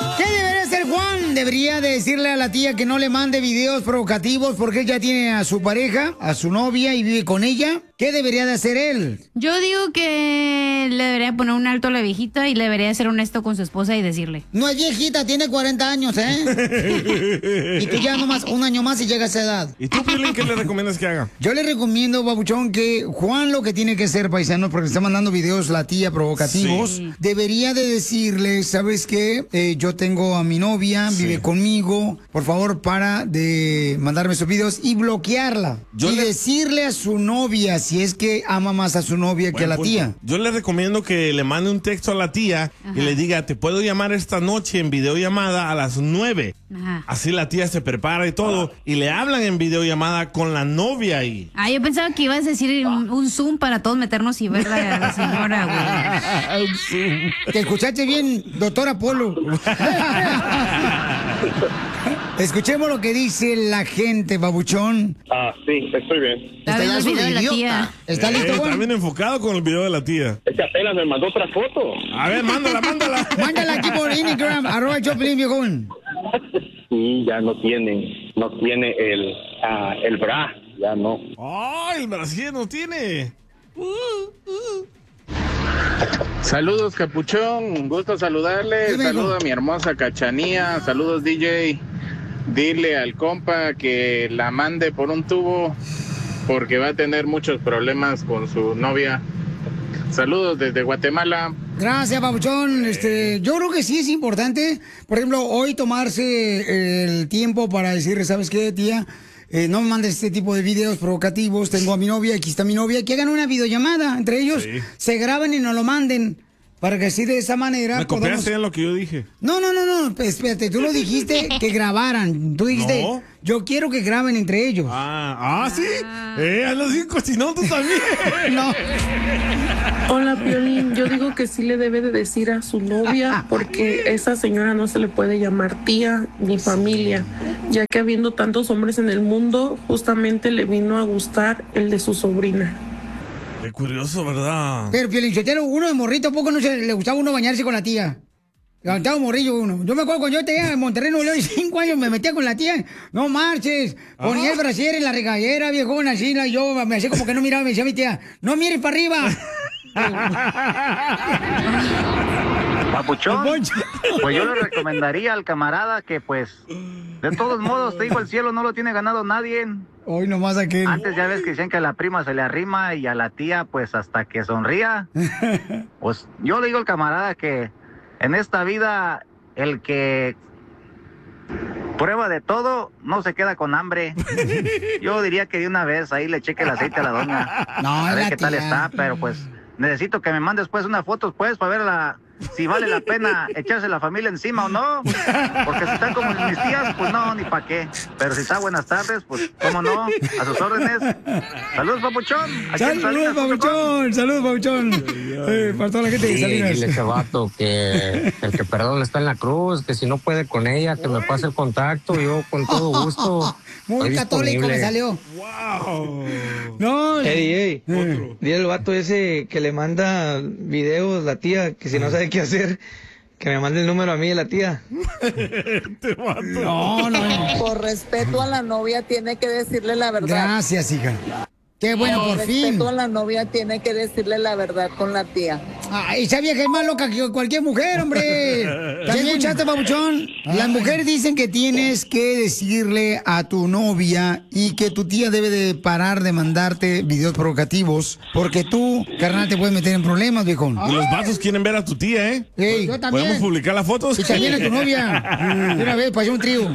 ¿Qué debería hacer Juan? Debería de decirle a la tía que no le mande videos provocativos porque él ya tiene a su pareja, a su novia y vive con ella. ¿Qué debería de hacer él? Yo digo que le debería poner un alto a la viejita y le debería ser honesto con su esposa y decirle. No es viejita, tiene 40 años, ¿eh? Y tú ya nomás un año más y llega a esa edad. ¿Y tú, Piolín, qué le recomiendas que haga? Yo le recomiendo, babuchón, que Juan lo que tiene que hacer, paisano, porque está mandando videos la tía provocativos, Sí. debería de decirle, ¿sabes qué? Yo tengo a mi novia, vive conmigo, por favor, para de mandarme esos videos y bloquearla. Decirle a su novia, si es que ama más a su novia que a la tía. Yo le recomiendo que le mande un texto a la tía y le diga, te puedo llamar esta noche en videollamada a las 9. Ajá. Así la tía se prepara y todo, y le hablan en videollamada con la novia ahí. Ah, yo pensaba que ibas a decir un Zoom para todos meternos y ver a la señora, güey. ¿Te escuchaste bien, doctor Apolo? Escuchemos lo que dice la gente, babuchón. Sí, estoy bien. Está viendo el video de la tía. ¿Está listo, Está Juan? bien enfocado con el video de la tía. Es que apenas me mandó otra foto. A ver, mándala. Mándala aquí por Instagram, @Choplin, viejón. Sí, ya no tiene el bra, ya no. ¡Ay, el brasier no tiene! Saludos, Capuchón, gusto saludarle. Saludo a mi hermosa Cachanía. Saludos, DJ. Dile al compa que la mande por un tubo porque va a tener muchos problemas con su novia. Saludos desde Guatemala. Gracias, babuchón. Yo creo que sí es importante, por ejemplo, hoy tomarse el tiempo para decirle, ¿sabes qué, tía? No me mandes este tipo de videos provocativos. Tengo a mi novia, aquí está mi novia. Que hagan una videollamada entre ellos, se graben y nos lo manden. Para que así de esa manera. Me copiaste en lo que yo dije. No, espérate, tú lo dijiste que grabaran. Tú dijiste, No. yo quiero que graben entre ellos. ¿Sí? A los 5 cocinó tú también. No. Hola, Piolín. Yo digo que sí le debe de decir a su novia porque esa señora no se le puede llamar tía ni familia, ya que habiendo tantos hombres en el mundo, justamente le vino a gustar el de su sobrina. Qué curioso, ¿verdad? Pero, Piolinsotelo, uno de morrito, ¿a poco no le gustaba uno bañarse con la tía? Levantaba un morrillo uno. Yo me acuerdo cuando yo tenía en Monterrey, Nuevo León, 5 años, me metía con la tía. No marches. Ponía el brasier en la regadera, viejona, así, yo me hacía como que no miraba, me decía mi tía, no mires para arriba. Papuchón, pues yo le recomendaría al camarada que pues, de todos modos, te digo, el cielo no lo tiene ganado nadie. Hoy nomás aquel. Antes ya ves que dicen que a la prima se le arrima y a la tía pues hasta que sonría. Pues yo le digo al camarada que en esta vida el que prueba de todo no se queda con hambre. Yo diría que de una vez ahí le cheque el aceite a la doña. No, a ver qué tía. tal está, pero pues necesito que me mandes pues unas fotos pues para ver si vale la pena echarse la familia encima o no. Porque si están como mis tías, pues no, ni pa' qué. Pero si está buenas tardes, pues cómo no, a sus órdenes. Saludos, Papuchón. Saludos, Papuchón. Saludos, Papuchón. Para toda la gente de Salinas. Dile a ese vato que el que perdón está en la cruz, que si no puede con ella, que me pase el contacto, yo con todo gusto. Muy católico me salió. ¡Wow! No. Dile al vato ese que le manda videos la tía, que si no sabe qué hacer, que me mande el número a mí de la tía. No. Por respeto a la novia tiene que decirle la verdad. Gracias, hija. Qué bueno, por fin. Por respeto a la novia tiene que decirle la verdad con la tía. Esa vieja es más loca que cualquier mujer, hombre. ¿También escuchaste, babuchón? Las mujeres dicen que tienes que decirle a tu novia y que tu tía debe de parar de mandarte videos provocativos porque tú, carnal, te puedes meter en problemas, viejón. Y los vatos quieren ver a tu tía, ¿eh? Ey, yo también. ¿Podemos publicar las fotos? Y también a tu novia. De una vez, para hacer un trío.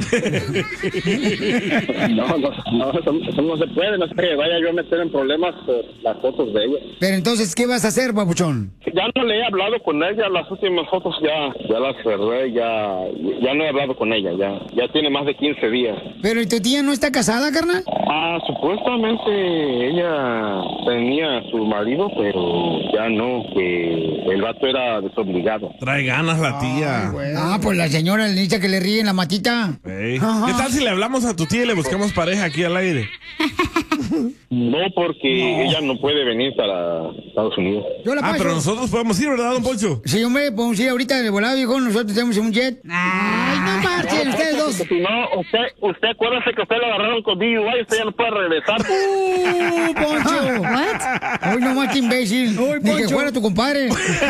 No, eso no se puede, no sé que vaya yo a meter en problemas por las fotos de ella. Pero entonces, ¿qué vas a hacer, babuchón? Ya no le he hablado con ella, las últimas fotos ya las cerré, ya no he hablado con ella, ya tiene más de 15 días. ¿Pero tu tía no está casada, carnal? Supuestamente ella tenía a su marido, pero ya no, que el vato era desobligado. Trae ganas la tía. Pues la señora le dice que le ríe en la matita. Ey. ¿Qué tal si le hablamos a tu tía y le buscamos pareja aquí al aire? No, porque ella no puede venir para Estados Unidos. Yo la paso. Pero nosotros podemos ir, ¿verdad, don Poncho? Sí, hombre, podemos ir ahorita de volada, viejo. Nosotros tenemos un jet. Ay, no marchen, ustedes dos. Si no, usted acuérdese que usted lo agarraron con DUI, usted ya no puede regresar. Poncho. What? Hoy no más, imbécil. Ni que fuera tu compadre.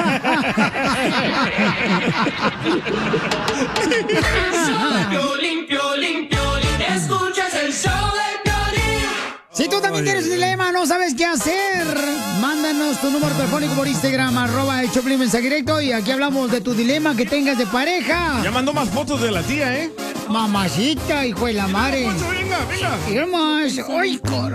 Escuchas el show de Piolín. Si tú también tienes un dilema, no sabes qué hacer, mándanos tu número telefónico por Instagram, ¡el Choplin mensaje directo, y aquí hablamos de tu dilema que tengas de pareja. Ya mandó más fotos de la tía, ¿eh? Mamacita, hijo de la madre. Venga, venga. ¿Qué más? ¡Ay,